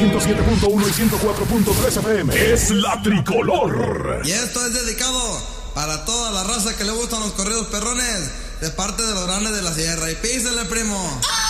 107.1 y 104.3 FM. Es la Tricolor. Y esto es dedicado para toda la raza que le gustan los corridos perrones, de parte de los grandes de la sierra. Y písele, primo.